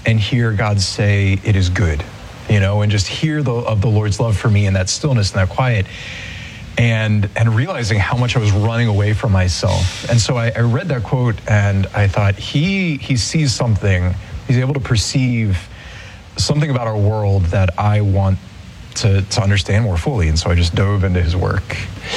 and hear God say, "It is good," and just hear of the Lord's love for me in that stillness and that quiet, and realizing how much I was running away from myself. And so I read that quote, and I thought, he sees something. He's able to perceive something about our world that I want to understand more fully. And so I just dove into his work.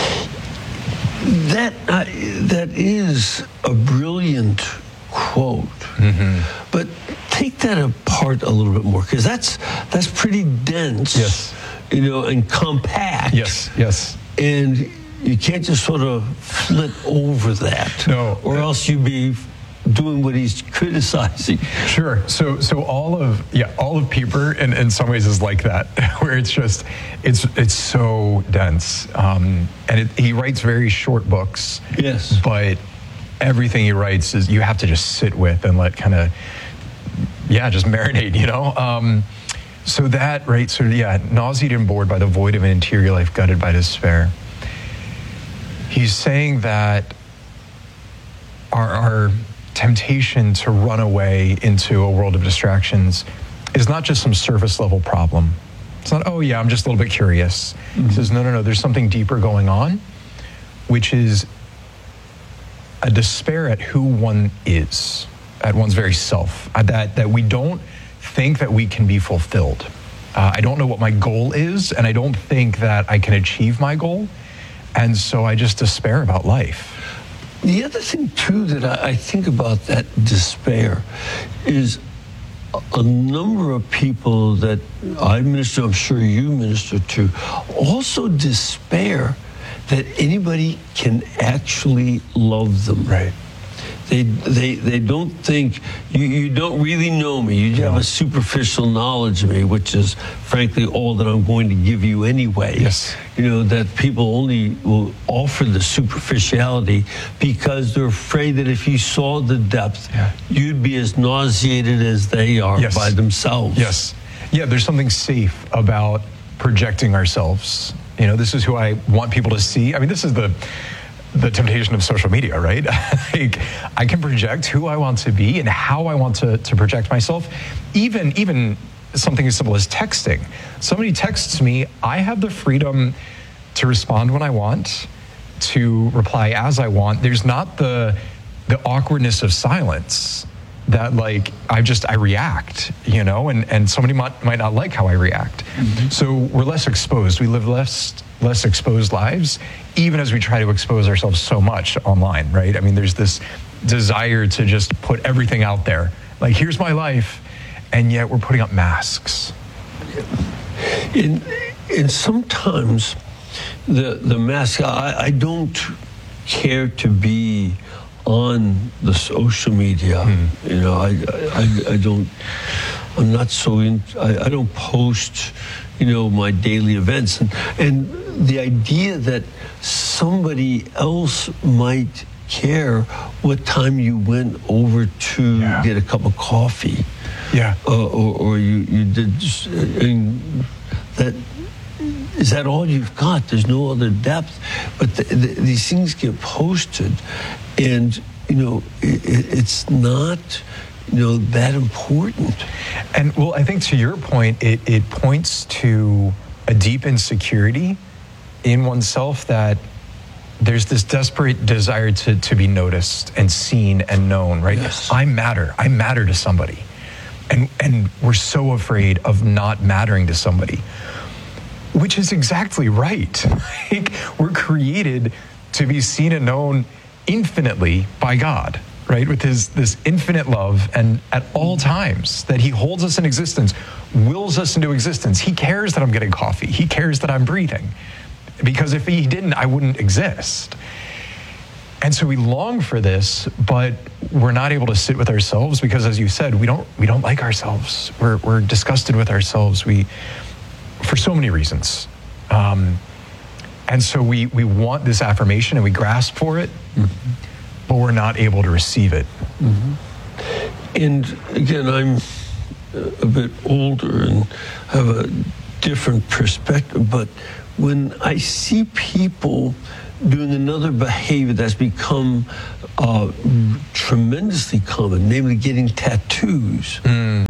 That is a brilliant quote, but take that apart a little bit more, because that's pretty dense, yes, and compact. Yes. And you can't just sort of flip over that, no, or else you'd be doing what he's criticizing. Sure. So all of Pieper in some ways is like that, where it's just it's so dense, and he writes very short books. Yes. But everything he writes is you have to just sit with and let kind of just marinate. So that, right? So nauseated and bored by the void of an interior life, gutted by despair. He's saying that our temptation to run away into a world of distractions is not just some surface level problem. It's not, oh yeah, I'm just a little bit curious. He says, no, there's something deeper going on, which is a despair at who one is, at one's very self, that we don't think that we can be fulfilled. I don't know what my goal is, and I don't think that I can achieve my goal, and so I just despair about life. The other thing, too, that I think about that despair is a number of people that I minister, I'm sure you minister to, also despair that anybody can actually love them. Right. They don't think, you don't really know me. You have a superficial knowledge of me, which is frankly all that I'm going to give you anyway. Yes. That people only will offer the superficiality because they're afraid that if you saw the depth, you'd be as nauseated as they are by themselves. Yes. Yeah, there's something safe about projecting ourselves. This is who I want people to see. I mean, this is the temptation of social media, right? Like, I can project who I want to be and how I want to project myself. Even something as simple as texting. Somebody texts me, I have the freedom to respond when I want, to reply as I want. There's not the awkwardness of silence that, like, I react, and somebody might not like how I react. So we're less exposed. We live less exposed lives, even as we try to expose ourselves so much online, right? I mean, there's this desire to just put everything out there. Like, here's my life, and yet we're putting up masks. And sometimes the mask, I don't care to be on the social media. I don't, I'm not so in, I don't post, my daily events. And the idea that somebody else might care what time you went over to get a cup of coffee. Or you did, that, is that all you've got? There's no other depth. But these things get posted, and it's not that important. And well, I think to your point, it points to a deep insecurity in oneself, that there's this desperate desire to be noticed and seen and known, right? Yes. I matter to somebody. And we're so afraid of not mattering to somebody, which is exactly right. Like, we're created to be seen and known infinitely by God, right? With this infinite love, and at all times that he holds us in existence, wills us into existence. He cares that I'm getting coffee. He cares that I'm breathing. Because if he didn't, I wouldn't exist. And so we long for this, but we're not able to sit with ourselves because, as you said, we don't like ourselves. We're disgusted with ourselves. For so many reasons. And so we want this affirmation and we grasp for it, but we're not able to receive it. And again, I'm a bit older and have a different perspective, but when I see people doing another behavior that's become tremendously common, namely getting tattoos,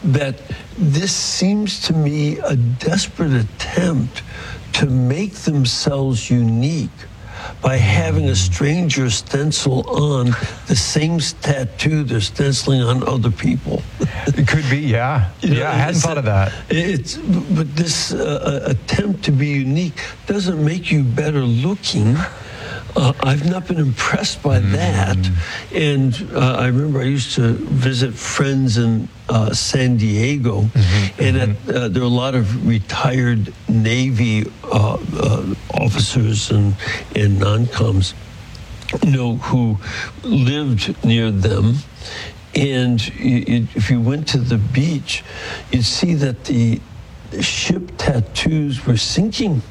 that this seems to me a desperate attempt to make themselves unique by having a stranger stencil on the same tattoo they're stenciling on other people. It could be, yeah. Yeah, I hadn't thought of that. But this attempt to be unique doesn't make you better looking. I've not been impressed by that. And I remember I used to visit friends in San Diego, and there were a lot of retired Navy officers and non-coms, who lived near them. And if you went to the beach, you'd see that the ship tattoos were sinking.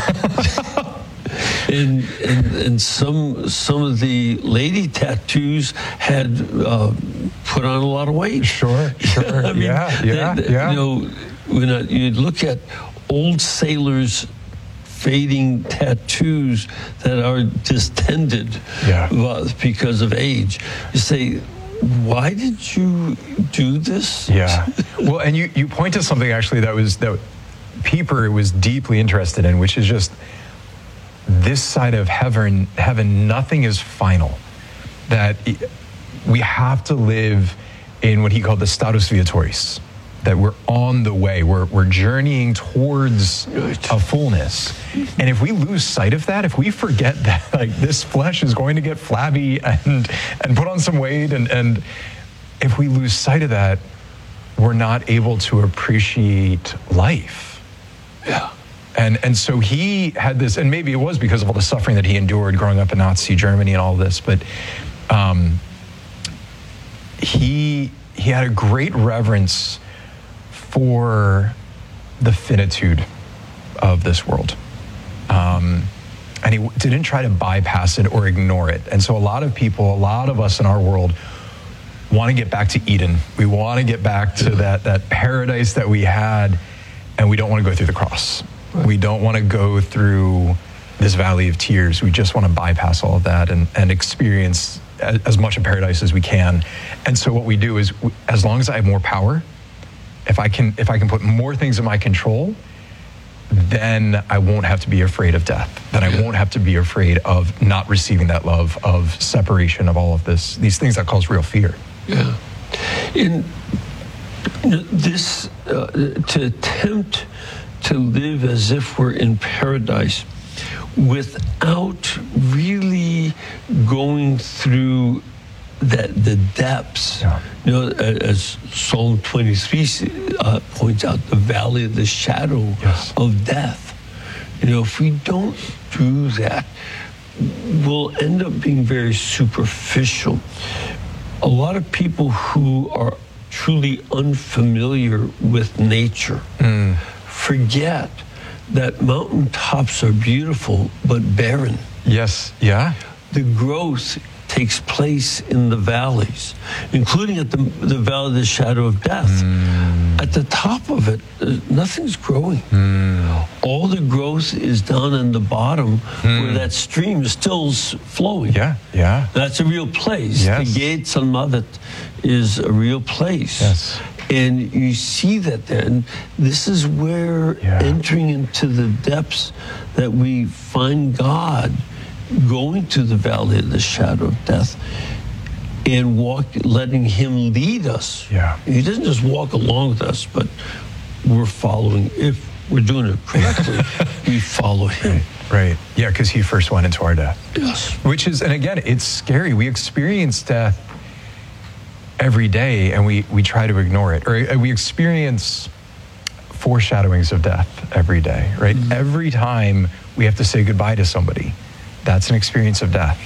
And some of the lady tattoos had put on a lot of weight. Sure. I mean, yeah. When you'd look at old sailors' fading tattoos that are distended because of age, you say, why did you do this? Yeah. Well, and you point to something actually that Pieper was deeply interested in, which is just this side of heaven, nothing is final. That we have to live in what he called the status viatoris, that we're on the way, we're journeying towards a fullness. And if we lose sight of that, if we forget that like this flesh is going to get flabby and put on some weight, and if we lose sight of that, we're not able to appreciate life. Yeah. And so he had this, and maybe it was because of all the suffering that he endured growing up in Nazi Germany and all this, but he had a great reverence for the finitude of this world. And he didn't try to bypass it or ignore it. And so a lot of us in our world want to get back to Eden. We want to get back to that paradise that we had, and we don't want to go through the cross. We don't want to go through this valley of tears. We just want to bypass all of that and experience as much of paradise as we can. And so what we do is, as long as I have more power, if I can put more things in my control, then I won't have to be afraid of death. Then I won't have to be afraid of not receiving that love, of separation, of all of these things that cause real fear. Yeah. In this, to attempt to live as if we're in paradise without really going through the depths. Yeah. As Psalm 23 points out, the valley of the shadow of death. If we don't do that, we'll end up being very superficial. A lot of people who are truly unfamiliar with nature forget that mountaintops are beautiful but barren. Yes, yeah. The growth takes place in the valleys, including at the valley of the shadow of death. At the top of it, nothing's growing. All the growth is down in the bottom where that stream is still flowing. Yeah. That's a real place. Yes. The Gates al Mavet is a real place. Yes. And you see that there. And this is where entering into the depths that we find God going to the valley of the shadow of death and letting him lead us. Yeah. He doesn't just walk along with us, but we're following. If we're doing it correctly, we follow him. Right. Yeah, because he first went into our death. Yes. Which is, and again, it's scary. We experience death every day, and we try to ignore it. Or we experience foreshadowings of death every day, right? Every time we have to say goodbye to somebody, that's an experience of death.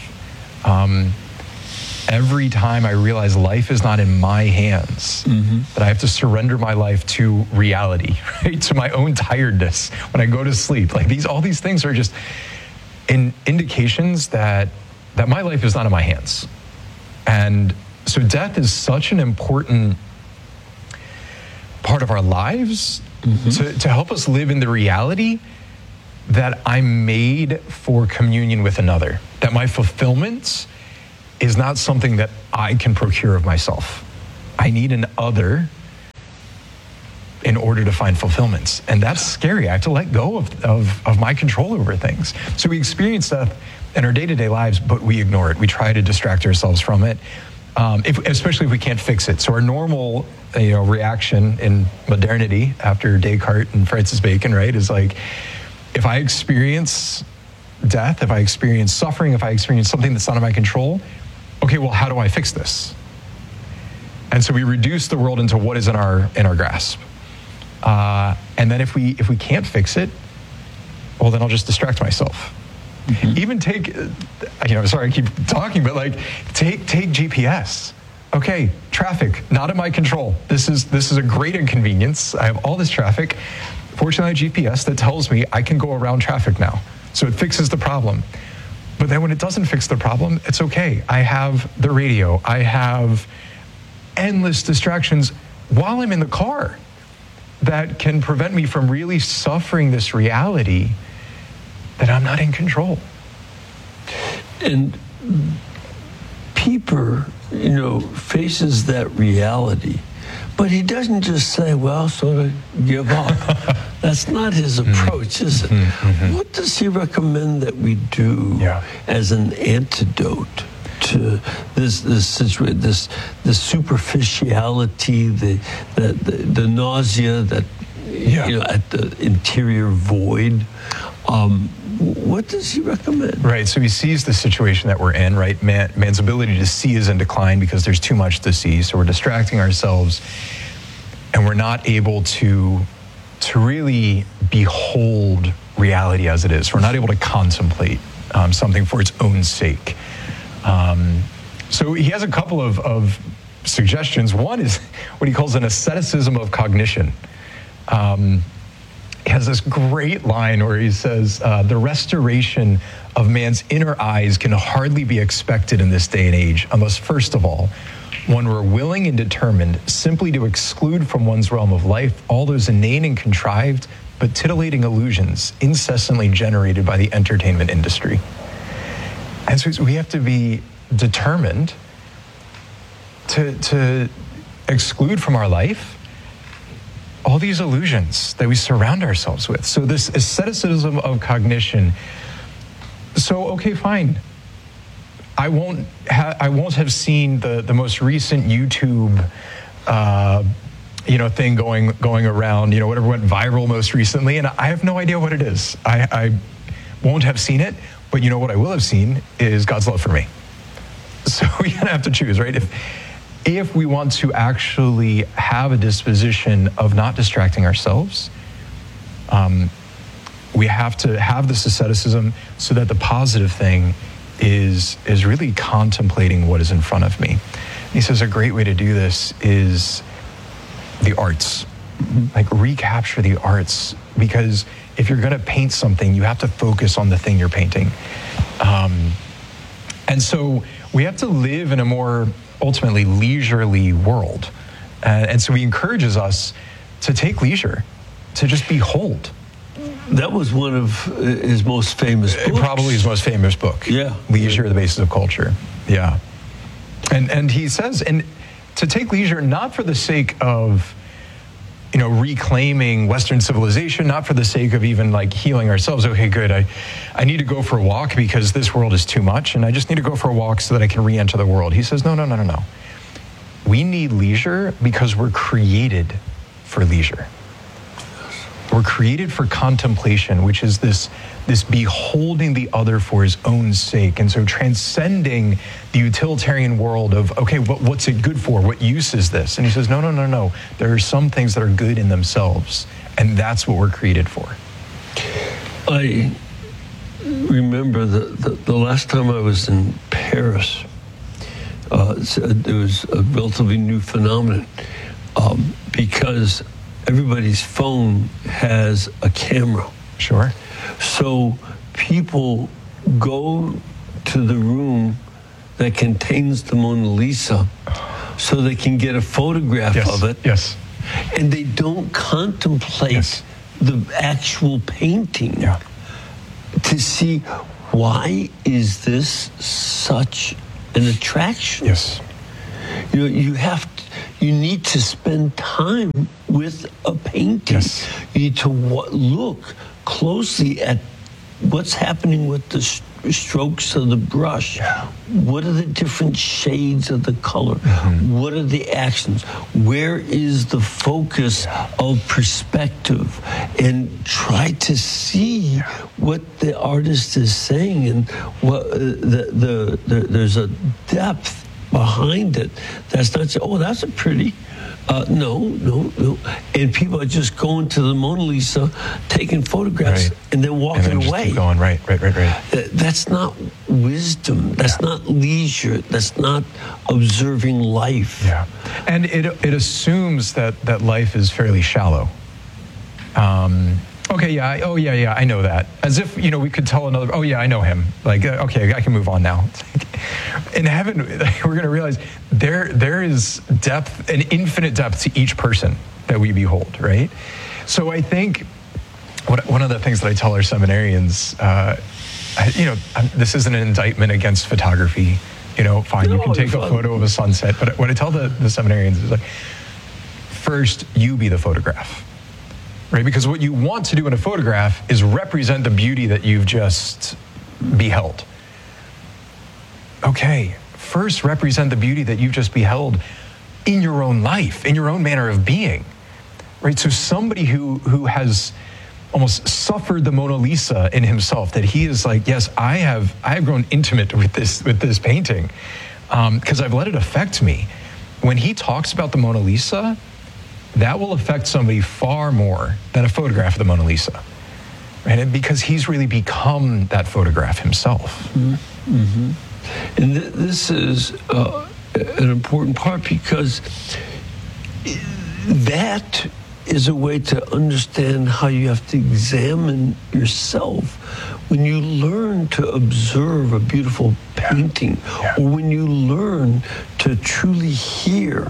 Every time I realize life is not in my hands, that I have to surrender my life to reality, right? To my own tiredness when I go to sleep. Like all these things are just indications that my life is not in my hands. And so death is such an important part of our lives to help us live in the reality that I'm made for communion with another, that my fulfillment is not something that I can procure of myself. I need an other in order to find fulfillment. And that's scary. I have to let go of my control over things. So we experience death in our day-to-day lives, but we ignore it. We try to distract ourselves from it, especially if we can't fix it. So our normal reaction in modernity after Descartes and Francis Bacon, right, is like, if I experience death, if I experience suffering, if I experience something that's not in my control, okay, well, how do I fix this? And so we reduce the world into what is in our grasp. And then if we can't fix it, well, then I'll just distract myself. Mm-hmm. Even take, sorry I keep talking, but like take GPS. Okay, traffic, not in my control. This is a great inconvenience. I have all this traffic. Fortunately, I have GPS that tells me I can go around traffic now. So it fixes the problem. But then when it doesn't fix the problem, it's okay. I have the radio. I have endless distractions while I'm in the car that can prevent me from really suffering this reality that I'm not in control. And Pieper, faces that reality, but he doesn't just say, well, sort of give up. That's not his approach, is it? Mm-hmm. What does he recommend that we do as an antidote to this situation, this superficiality, the nausea that at the interior void? What does he recommend? Right, so he sees the situation that we're in, right? Man's ability to see is in decline because there's too much to see, so we're distracting ourselves, and we're not able to really behold reality as it is. We're not able to contemplate something for its own sake. So he has a couple of suggestions. One is what he calls an asceticism of cognition. He has this great line where he says, the restoration of man's inner eyes can hardly be expected in this day and age unless, first of all, one were willing and determined simply to exclude from one's realm of life all those inane and contrived but titillating illusions incessantly generated by the entertainment industry. And so we have to be determined to exclude from our life all these illusions that we surround ourselves with. So this asceticism of cognition. So, okay, fine. I won't have seen the most recent YouTube, thing going around, whatever went viral most recently, and I have no idea what it is. I won't have seen it, but what I will have seen is God's love for me. So we kind of have to choose, right? If we want to actually have a disposition of not distracting ourselves, we have to have this asceticism so that the positive thing is really contemplating what is in front of me. And he says a great way to do this is the arts. Like recapture the arts, because if you're going to paint something, you have to focus on the thing you're painting. And so we have to live in a more ultimately leisurely world. And so he encourages us to take leisure, to just behold. That was one of his most famous books. Probably his most famous book. Yeah. Leisure, the Basis of Culture. Yeah. And he says, and to take leisure not for the sake of, reclaiming Western civilization, not for the sake of even like healing ourselves. Okay, good. I need to go for a walk because this world is too much, and I just need to go for a walk so that I can re-enter the world. He says, no. We need leisure because we're created for leisure. We're created for contemplation, which is this beholding the other for his own sake. And so transcending the utilitarian world of, okay, what's it good for? What use is this? And he says, no. There are some things that are good in themselves, and that's what we're created for. I remember the last time I was in Paris, there was a relatively new phenomenon because everybody's phone has a camera. Sure. So people go to the room that contains the Mona Lisa so they can get a photograph of it. Yes. And they don't contemplate the actual painting to see, why is this such an attraction? Yes. You need to spend time with a painting. Yes. You need to look closely at what's happening with the strokes of the brush. Yeah. What are the different shades of the color? Mm-hmm. What are the actions? Where is the focus of perspective? And try to see what the artist is saying, and what there's a depth behind it. That's not, oh, that's a pretty. No. And people are just going to the Mona Lisa, taking photographs, Right. and then walking and then away. Keep going. Right. That's not wisdom. That's not leisure. That's not observing life. Yeah. And it assumes that life is fairly shallow. Okay, yeah, I know that. As if, we could tell another, oh yeah, I know him. Like, okay, I can move on now. In heaven, we're going to realize there is depth, an infinite depth to each person that we behold, right? So I think one of the things that I tell our seminarians, this isn't an indictment against photography. Fine, you can take a photo of a sunset, but what I tell the seminarians is like, first, you be the photograph. Right? Because what you want to do in a photograph is represent the beauty that you've just beheld. Okay, first represent the beauty that you've just beheld in your own life, in your own manner of being. Right? So somebody who has almost suffered the Mona Lisa in himself, that he is like, yes, I have grown intimate with this painting because I've let it affect me. When he talks about the Mona Lisa, that will affect somebody far more than a photograph of the Mona Lisa, right? And because he's really become that photograph himself. Mm-hmm. And this is an important part, because that is a way to understand how you have to examine yourself. When you learn to observe a beautiful painting, or when you learn to truly hear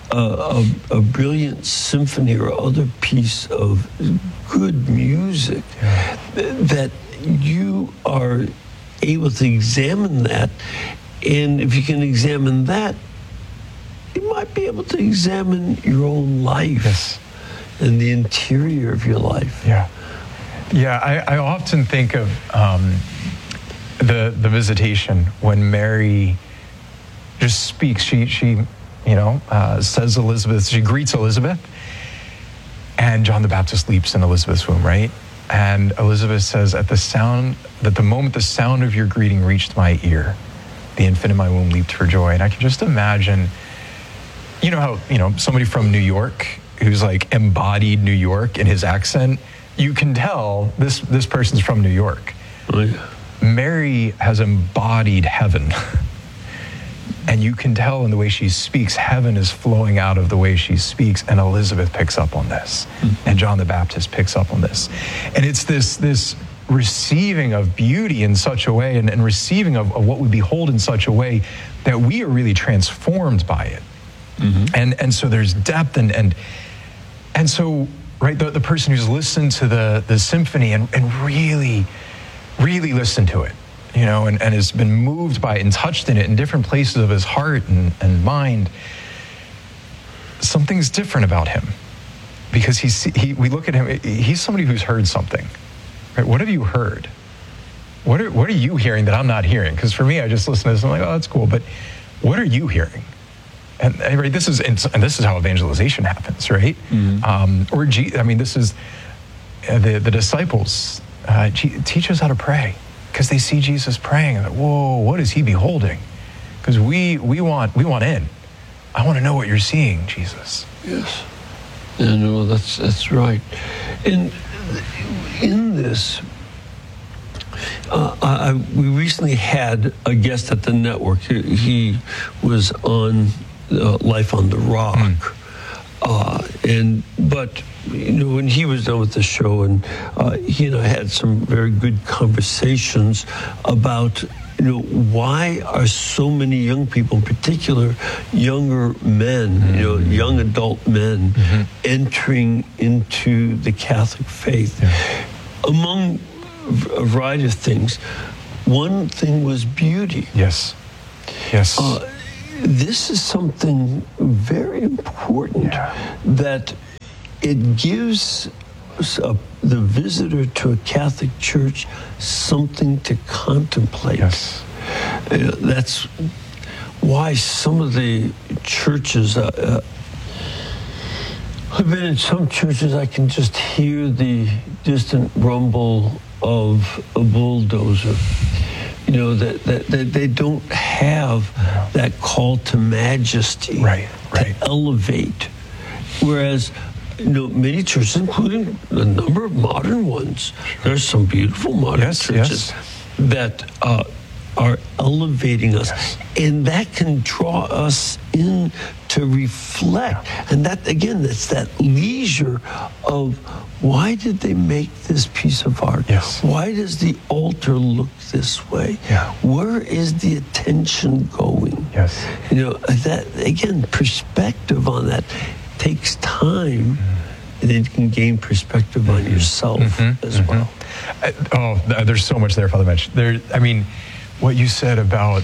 a brilliant symphony or other piece of good music, that you are able to examine that. And if you can examine that, you might be able to examine your own life and the interior of your life. Yeah, I often think of the visitation when Mary just speaks. She says Elizabeth. She greets Elizabeth, and John the Baptist leaps in Elizabeth's womb, right? And Elizabeth says, at the moment the sound of your greeting reached my ear, the infant in my womb leaped for joy. And I can just imagine, how somebody from New York who's like embodied New York in his accent, you can tell this person's from New York. Mary has embodied heaven. And you can tell in the way she speaks, heaven is flowing out of the way she speaks. And Elizabeth picks up on this. And John the Baptist picks up on this. And it's this receiving of beauty in such a way, and receiving of what we behold in such a way that we are really transformed by it. Mm-hmm. And so there's depth and so, right, the person who's listened to the symphony and really, really listened to it, and has been moved by it and touched in it in different places of his heart and mind, something's different about him. Because we look at him, he's somebody who's heard something. Right? What have you heard? What are you hearing that I'm not hearing? Because for me, I just listen to this and I'm like, oh, that's cool, but what are you hearing? And right, this is how evangelization happens, right? Mm-hmm. This is the disciples teach us how to pray, because they see Jesus praying and like, whoa, what is he beholding? Because we want in. I want to know what you're seeing, Jesus. Yes, no, that's right. And in this, we recently had a guest at the network. He was on Life on the Rock. But when he was done with the show, and he and I had some very good conversations about, why are so many young people, in particular younger men, young adult men, entering into the Catholic faith? Among a variety of things, one thing was beauty. Yes. this is something very important that it gives the visitor to a Catholic church something to contemplate. Yes. That's why some of the churches, I've been in some churches, I can just hear the distant rumble of a bulldozer. You know, that they don't have that call to majesty, to elevate. Whereas, you know, many churches, including a number of modern ones, there's some beautiful modern churches that are elevating us. And that can draw us in to reflect. And that, again, that's that leisure of why did they make this piece of art? Why does the altar look this way? Where is the attention going? You know, that, again, perspective on that takes time. And then you can gain perspective on yourself as well. There's so much there, Father Mitch. I mean, what you said about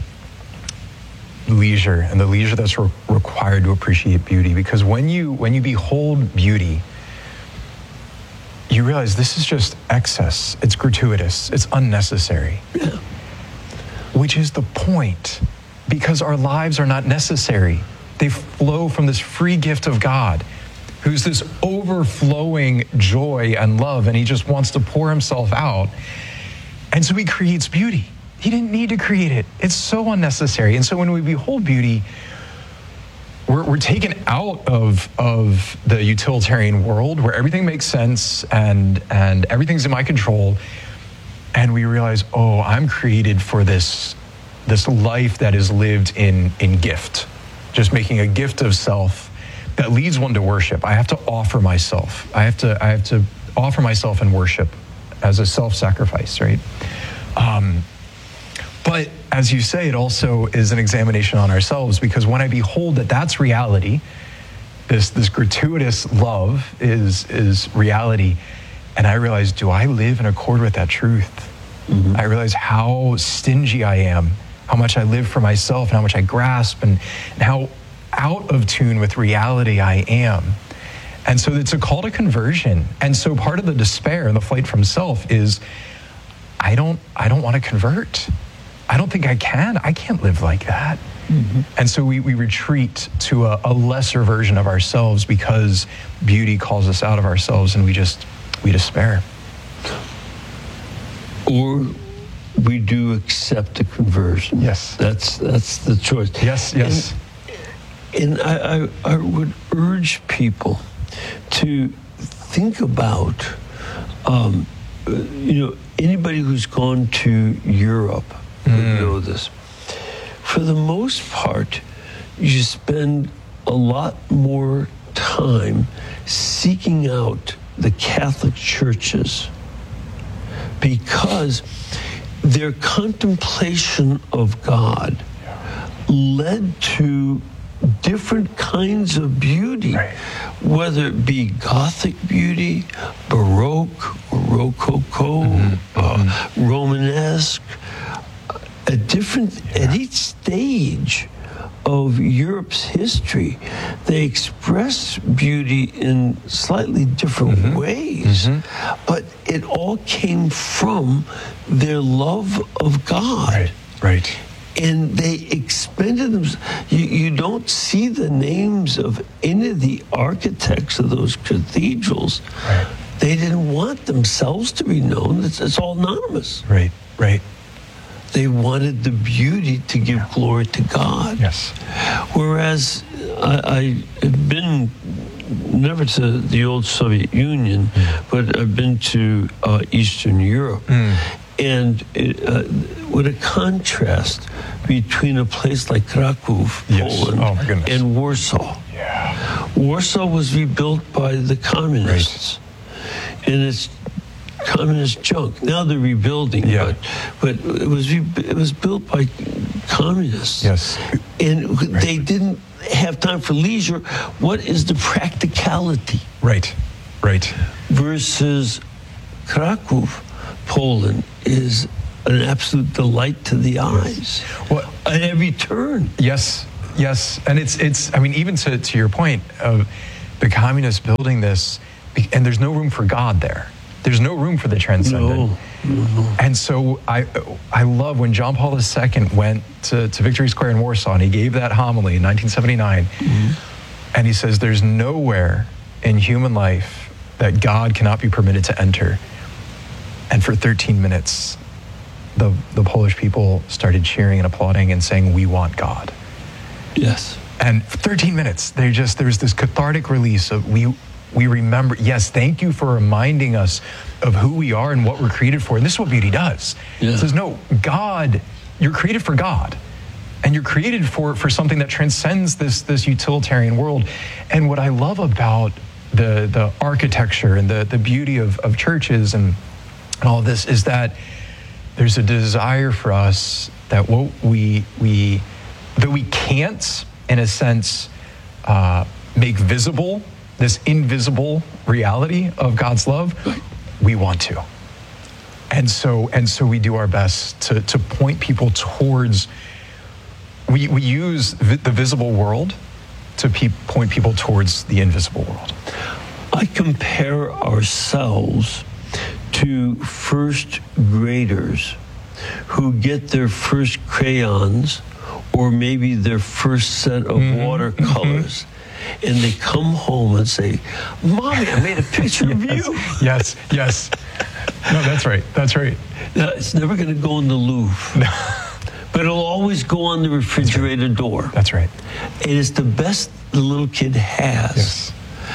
leisure and the leisure that's required to appreciate beauty, because when you behold beauty, you realize this is just excess. It's gratuitous. It's unnecessary. Which is the point, because our lives are not necessary. They flow from this free gift of God, who's this overflowing joy and love, and he just wants to pour himself out. And so he creates beauty. He didn't need to create it. It's so unnecessary. And so when we behold beauty, we're taken out of the utilitarian world where everything makes sense and everything's in my control. And we realize, oh, I'm created for this life that is lived in gift, just making a gift of self that leads one to worship. I have to offer myself. I have to offer myself in worship as a self-sacrifice, right? But as you say, it also is an examination on ourselves, because when I behold that that's reality, this gratuitous love is reality, and I realize, do I live in accord with that truth? I realize how stingy I am, how much I live for myself, and how much I grasp, and how out of tune with reality I am. And so it's a call to conversion. And so part of the despair and the flight from self is, I don't want to convert. I don't think I can. I can't live like that. And so we retreat to a lesser version of ourselves because beauty calls us out of ourselves, and we despair. Or we do accept the conversion. That's the choice. And I would urge people to think about, anybody who's gone to Europe would know this. For the most part, you spend a lot more time seeking out the Catholic churches because their contemplation of God led to different kinds of beauty, whether it be Gothic beauty, Baroque, or Rococo, Romanesque. At each stage of Europe's history, they express beauty in slightly different ways, but it all came from their love of God. And they expended them. You don't see the names of any of the architects of those cathedrals. They didn't want themselves to be known. It's all anonymous. They wanted the beauty to give glory to God. Whereas I have been never to the old Soviet Union, but I've been to Eastern Europe. And what a contrast between a place like Krakow, Poland, and Warsaw. Warsaw was rebuilt by the communists, and it's communist junk. Now they're rebuilding, but it was built by communists. And they didn't have time for leisure. What is the practicality? Versus Krakow, Poland, is an absolute delight to the eyes. At every turn. Yes, and it's. I mean, even to your point of the communists building this, and there's no room for God there. There's no room for the transcendent. No. And so I love when John Paul II went to Victory Square in Warsaw, and he gave that homily in 1979, and he says, "There's nowhere in human life that God cannot be permitted to enter." And for 13 minutes, the Polish people started cheering and applauding and saying, "We want God." Yes. And for 13 minutes, there's this cathartic release of we remember, yes, thank you for reminding us of who we are and what we're created for. And this is what beauty does. Yeah. It says, no, God, you're created for God. And you're created for something that transcends this utilitarian world. And what I love about the architecture and the beauty of churches and all of this is that there's a desire for us that what we can't, in a sense, make visible, this invisible reality of God's love, we want to. And so we do our best to point people towards, we use the visible world to point people towards the invisible world. I compare ourselves to first graders who get their first crayons or maybe their first set of watercolors. And they come home and say, "Mommy, I made a picture of you." Yes. No, that's right. Now, it's never going to go in the Louvre. No. But it'll always go on the refrigerator door. That's right. It is the best the little kid has. Yes.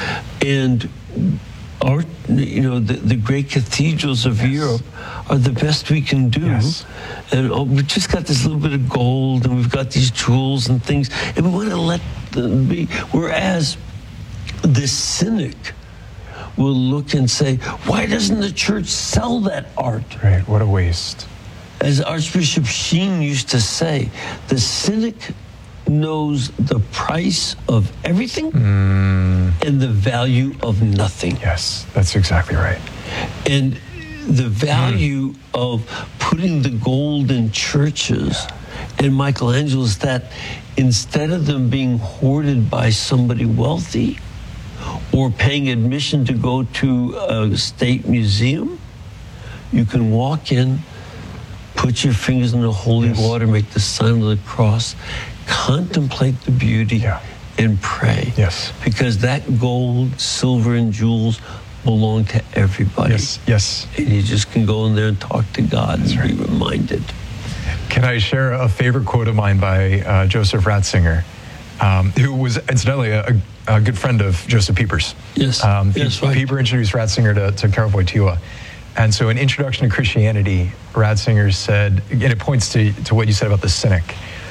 And our, the great cathedrals of Europe are the best we can do. Yes. And we've just got this little bit of gold, and we've got these jewels and things, and we want to let them be. Whereas the cynic will look and say, "Why doesn't the church sell that art?" Right. What a waste. As Archbishop Sheen used to say, the cynic knows the price of everything and the value of nothing. Yes, that's exactly right. And the value of putting the gold in churches and Michelangelo's, that instead of them being hoarded by somebody wealthy or paying admission to go to a state museum, you can walk in, put your fingers in the holy water, make the sign of the cross, contemplate the beauty, and pray. Yes. Because that gold, silver, and jewels belong to everybody. Yes. And you just can go in there and talk to God and be reminded. Can I share a favorite quote of mine by Joseph Ratzinger, who was incidentally a good friend of Joseph Pieper's? Yes. Right. Pieper introduced Ratzinger to Karol Wojtyła. And so in Introduction to Christianity, Ratzinger said, and it points to what you said about the cynic,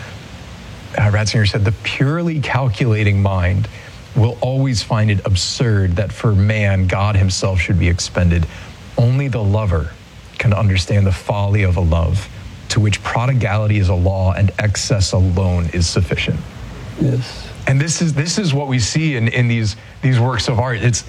Ratzinger said, "The purely calculating mind will always find it absurd that for man, God himself should be expended. Only the lover can understand the folly of a love to which prodigality is a law and excess alone is sufficient." Yes. And this is what we see in these works of art. It's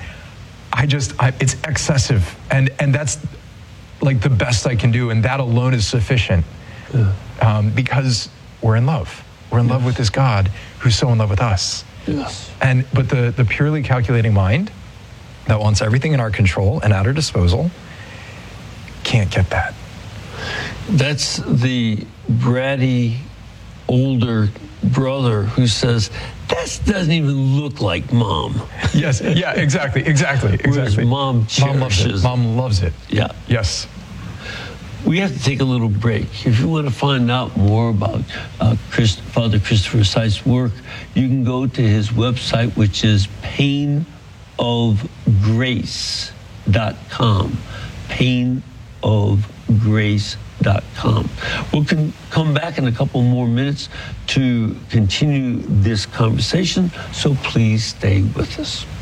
excessive, and that's like the best I can do, and that alone is sufficient, because we're in love. We're in love with this God who's so in love with us. Yes. But the purely calculating mind that wants everything in our control and at our disposal can't get that. That's the bratty older brother who says, "That doesn't even look like Mom." Yes. Yeah. Exactly. Whereas Mom cherishes. Mom loves it. Yeah. Yes. We have to take a little break. If you want to find out more about Father Christopher Seitz' work, you can go to his website, which is painofgrace.com. Painofgrace.com. We'll come back in a couple more minutes to continue this conversation, so please stay with us.